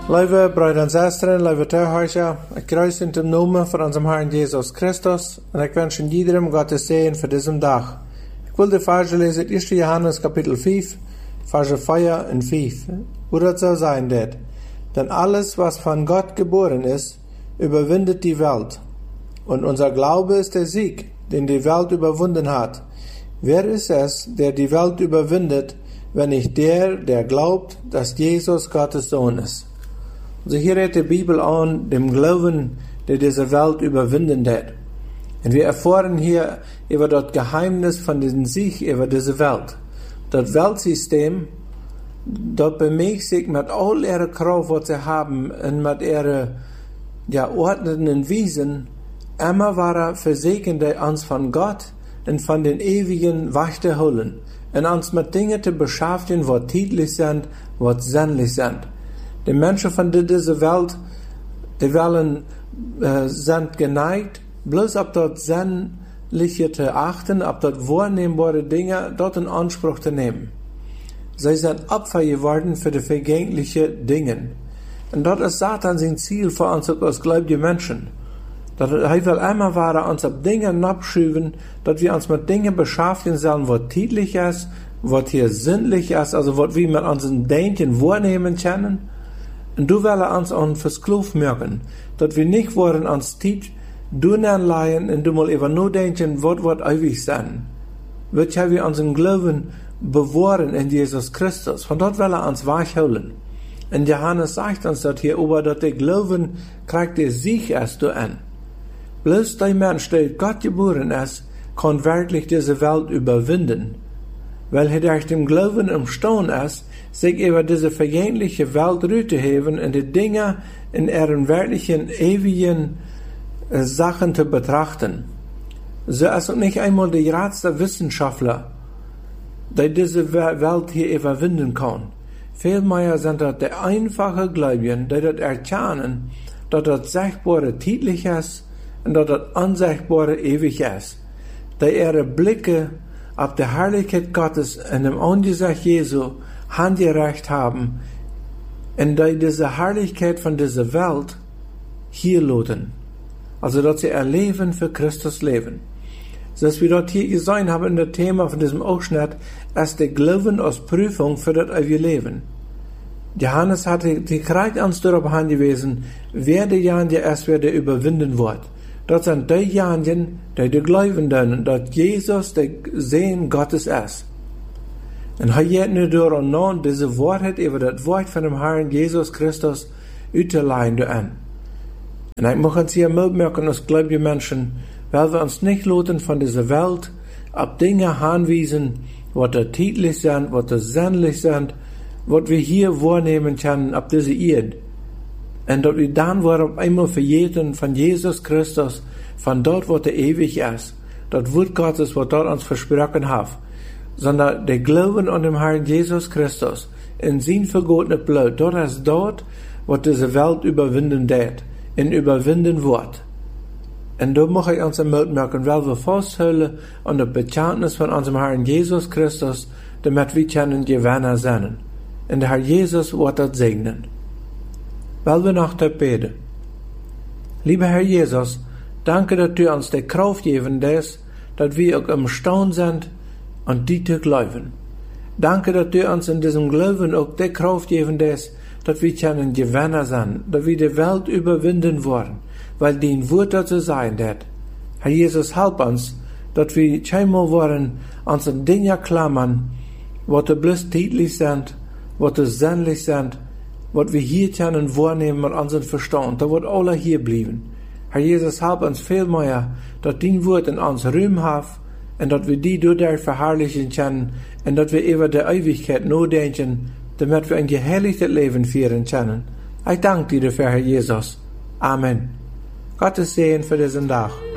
Lieve broeder en zusteren, lieve toehoorders, ik kruis in de naam van onze Herrn Jesus Christus en ik wens iedereen Gottes Segen für diesen Tag. Ich will die Verse lesen, 1. Johannes Kapitel 5, Verse 4 und 5. Oder so sein det. Denn alles, was von Gott geboren ist, überwindet die Welt. Und unser Glaube ist der Sieg, den die Welt überwunden hat. Wer ist es, der die Welt überwindet, wenn nicht der glaubt, dass Jesus Gottes Sohn ist? Also hier redet die Bibel an dem Glauben, der diese Welt überwinden wird. Und wir erfahren hier über das Geheimnis von diesem Sieg über diese Welt. Das Weltsystem, das bemächtigt sich mit all ihrer Kraft, was sie haben, und mit ihren ordnenden Wesen, immer war versegnet uns von Gott und von den ewigen Wach zu holen. Und uns mit Dingen zu beschäftigen, was tieflich sind, was sinnlich sind. Die Menschen von dieser Welt, die sind geneigt, bloß auf das Sinnliche zu achten, auf das wahrnehmbare Dinge dort in Anspruch zu nehmen. Sie sind Opfer geworden für die vergänglichen Dinge. Und dort ist Satan sein Ziel für uns als gläubige Menschen. Er will immer uns auf Dinge abschieben, dass wir uns mit Dingen beschäftigen sollen, was tieflich ist, was hier sinnlich ist, also was wir mit unseren Denken wahrnehmen können. Und du willst uns an Verskluft merken, dass wir nicht wollen uns tief durchanleihen und du mal eben nur denken, was wird ewig sein. Wird ja wir unseren Glauben bewahren in Jesus Christus. Von dort will uns wachholen. Und Johannes sagt uns das hier, aber dass der Glauben kriegt der Sieg erst an. Bloß der Mensch, der Gott geboren ist, kann wirklich diese Welt überwinden. Weil er durch den Glauben imstande ist, sich über diese vergängliche Welt rüberzuheben und die Dinge in ihren wirklichen, ewigen Sachen zu betrachten. So ist auch nicht einmal der größte Wissenschaftler, der diese Welt hier überwinden kann. Vielmehr sind das die einfachen Gläubigen, die das erkennen, dass das Sichtbare tieflich ist und dass das Unsichtbare ewig ist. Die ihre Blicke auf die Herrlichkeit Gottes in dem Angesicht Jesu handgereicht haben und die diese Herrlichkeit von dieser Welt hier loten. Also, dass sie ein Leben für Christus leben. So, dass wir dort hier gesehen haben in dem Thema von diesem Ausschnitt, ist der Glauben als Prüfung für das ewige Leben. Johannes hatte die Kreis uns darauf hingewiesen, wer derjenige ist, wer der überwinden wird. Das sind diejenigen, die glauben, dass Jesus der Sohn Gottes ist. Und er geht nur daran, diese Wahrheit über das Wort von dem Herrn Jesus Christus auszuleihen an. Und ich möchte uns hier mitmerken, als gläubige Menschen, weil wir uns nicht lassen von dieser Welt auf Dinge hinweisen, was da tieflich sind, was da sinnlich sind, was wir hier wahrnehmen können auf dieser Erde. Und dass wir dann auf einmal verjäten von Jesus Christus, von dort, wo er ewig ist, das Wort Gottes, was dort uns versprochen hat, sondern der Glauben an den Herrn Jesus Christus in sein vergotenes Blut, dort ist dort, wo diese Welt überwinden wird, und überwinden wird. Und da möchte ich uns mitmerken, weil wir festhalten an das Bekenntnis von unserem Herrn Jesus Christus, damit wir können Gewinner sein. Und der Herr Jesus wird das segnen. Weil wir noch beten. Lieber Herr Jesus, danke, dass du uns die Kraft geben lässt, dass wir auch imstande sind, an die zu glauben. Danke, dass du uns in diesem Glauben auch die Kraft geben lässt, dass wir können Gewinner sein, dass wir die Welt überwinden wollen, weil dein Wort dazu sein wird. Herr Jesus, help uns, dass wir scheinbar wollen, uns an Dinge klammern, was bloß täglich sind, was sinnlich sind, was wir hier können wahrnehmen mit unserem Verstand, da wird alle hier bleiben. Herr Jesus, help uns viel mehr, dass dein Wort in uns Ruhm hat, und dass wir die dadurch verherrlichen können, und dass wir über die Ewigkeit nachdenken, damit wir ein geheiligtes Leben führen können. Ich danke dir dafür, Herr Jesus. Amen. Gottes Segen für diesen Tag.